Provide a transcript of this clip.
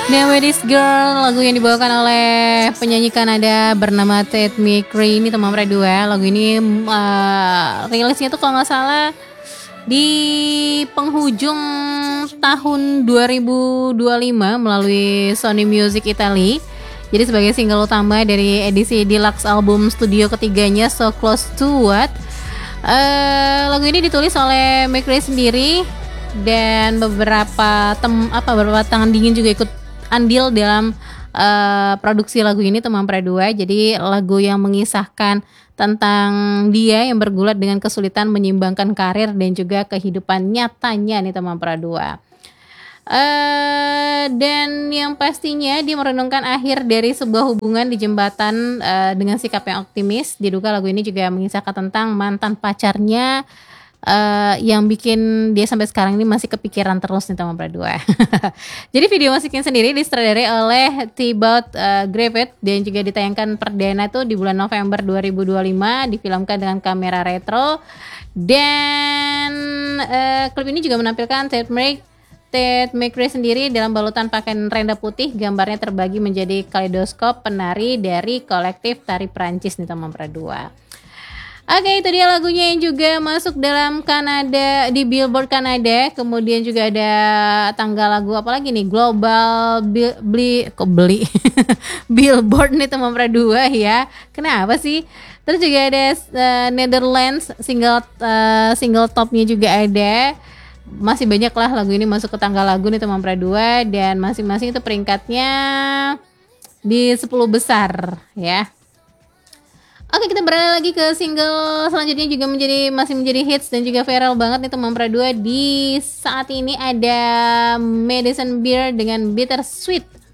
Name This Girl, lagu yang dibawakan oleh penyanyi Kanada bernama Tate McRae. Ini teman mereka dua. Lagu ini rilisnya tuh kalau nggak salah di penghujung tahun 2025 melalui Sony Music Italy. Jadi sebagai single utama dari edisi deluxe album studio ketiganya So Close to What. Lagu ini ditulis oleh McRae sendiri dan beberapa tangan dingin juga ikut andil dalam produksi lagu ini teman dua. Jadi lagu yang mengisahkan tentang dia yang bergulat dengan kesulitan menyeimbangkan karir dan juga kehidupan nyatanya nih teman dua. Dan yang pastinya dia merenungkan akhir dari sebuah hubungan di jembatan dengan sikap yang optimis. Diduga lagu ini juga mengisahkan tentang mantan pacarnya yang bikin dia sampai sekarang ini masih kepikiran terus nih teman berdua. Jadi video musiknya sendiri disutradarai oleh Thibaut Griffith dan juga ditayangkan perdana tuh di bulan November 2025, difilmkan dengan kamera retro dan klip ini juga menampilkan Tate McRae sendiri dalam balutan pakaian renda putih. Gambarnya terbagi menjadi kaleidoskop penari dari kolektif tari Prancis nih teman berdua. Oke, itu dia lagunya yang juga masuk dalam Kanada di Billboard Kanada. Kemudian juga ada tanggal lagu apa lagi nih? Global Billboard nih teman dua ya. Kenapa sih? Terus juga ada Netherlands single topnya juga ada. Masih banyak lah lagu ini masuk ke tanggal lagu nih teman dua dan masing-masing itu peringkatnya di 10 besar ya. Oke, kita beralih lagi ke single selanjutnya juga masih menjadi hits dan juga viral banget nih teman dua. Di saat ini ada Madison Beer dengan Bittersweet.